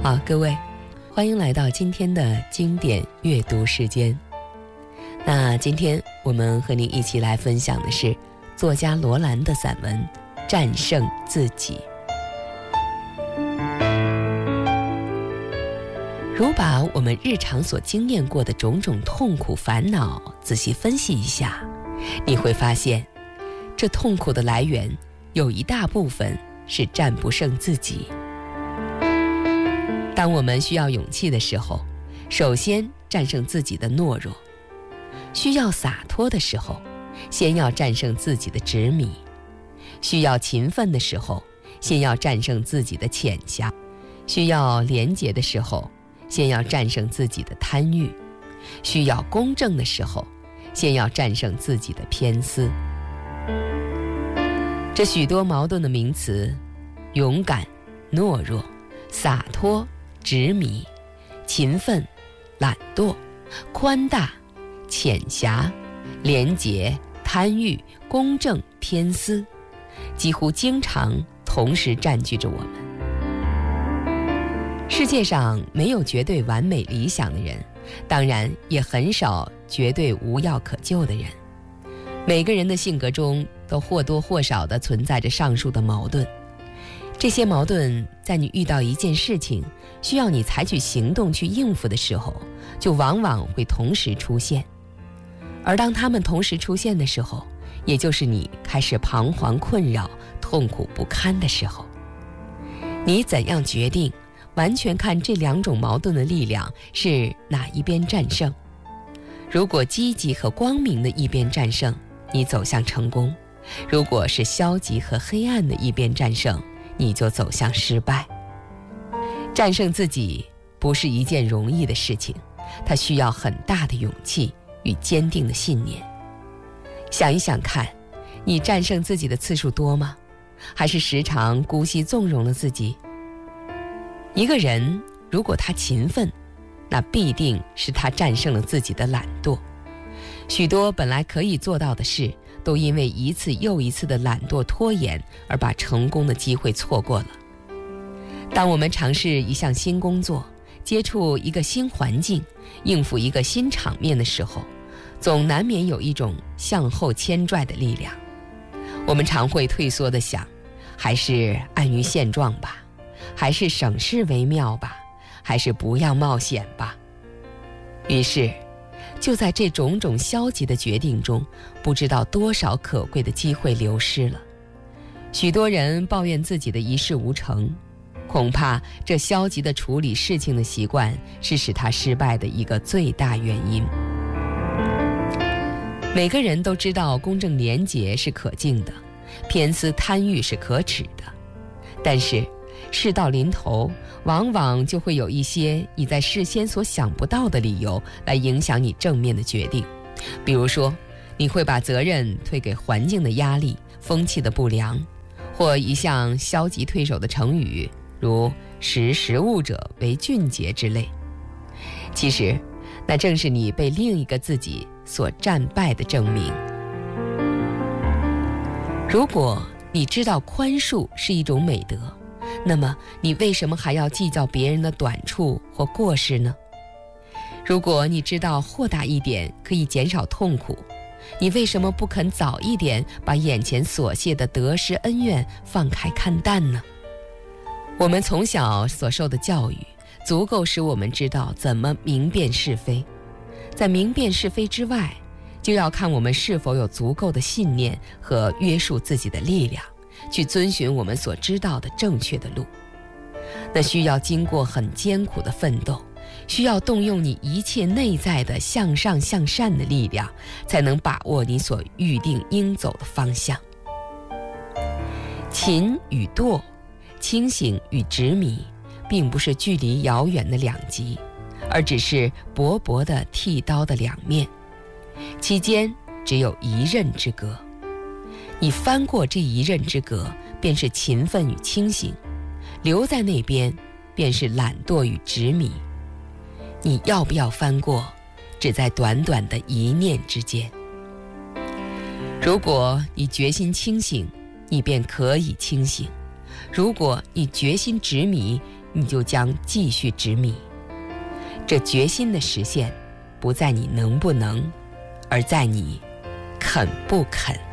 好，各位，欢迎来到今天的经典阅读时间。那今天我们和您一起来分享的是作家罗兰的散文《战胜自己》。如把我们日常所经验过的种种痛苦烦恼仔细分析一下，你会发现，这痛苦的来源有一大部分是战不胜自己。当我们需要勇气的时候，首先战胜自己的懦弱；需要洒脱的时候，先要战胜自己的执迷；需要勤奋的时候，先要战胜自己的浅狭；需要廉洁的时候，先要战胜自己的贪欲；需要公正的时候，先要战胜自己的偏私。这许多矛盾的名词，勇敢、懦弱、洒脱、执迷、勤奋、懒惰、宽大、浅狭、廉洁、贪欲、公正、偏私，几乎经常同时占据着我们。世界上没有绝对完美理想的人，当然也很少绝对无药可救的人。每个人的性格中都或多或少地存在着上述的矛盾。这些矛盾在你遇到一件事情需要你采取行动去应付的时候，就往往会同时出现。而当它们同时出现的时候，也就是你开始彷徨困扰、痛苦不堪的时候。你怎样决定，完全看这两种矛盾的力量是哪一边战胜。如果积极和光明的一边战胜，你走向成功；如果是消极和黑暗的一边战胜，你就走向失败。战胜自己不是一件容易的事情，它需要很大的勇气与坚定的信念。想一想看，你战胜自己的次数多吗？还是时常姑息纵容了自己？一个人如果他勤奋，那必定是他战胜了自己的懒惰。许多本来可以做到的事，都因为一次又一次的懒惰拖延而把成功的机会错过了。当我们尝试一项新工作，接触一个新环境，应付一个新场面的时候，总难免有一种向后牵拽的力量。我们常会退缩地想，还是安于现状吧，还是省事为妙吧，还是不要冒险吧。于是就在这种种消极的决定中，不知道多少可贵的机会流失了。许多人抱怨自己的一事无成，恐怕这消极的处理事情的习惯是使他失败的一个最大原因。每个人都知道公正廉洁是可敬的，偏私贪欲是可耻的，但是事到临头，往往就会有一些你在事先所想不到的理由来影响你正面的决定。比如说，你会把责任推给环境的压力、风气的不良，或一项消极退守的成语，如识时务者为俊杰之类。其实那正是你被另一个自己所战败的证明。如果你知道宽恕是一种美德，那么你为什么还要计较别人的短处或过失呢？如果你知道豁达一点可以减少痛苦，你为什么不肯早一点把眼前琐屑的得失恩怨放开看淡呢？我们从小所受的教育足够使我们知道怎么明辨是非，在明辨是非之外，就要看我们是否有足够的信念和约束自己的力量，去遵循我们所知道的正确的路。那需要经过很艰苦的奋斗，需要动用你一切内在的向上向善的力量，才能把握你所预定应走的方向。勤与惰，清醒与执迷，并不是距离遥远的两极，而只是薄薄的剃刀的两面，其间只有一刃之隔。你翻过这一刃之隔，便是勤奋与清醒；留在那边，便是懒惰与执迷。你要不要翻过，只在短短的一念之间。如果你决心清醒，你便可以清醒；如果你决心执迷， 你就将继续执迷。这决心的实现，不在你能不能，而在你肯不肯。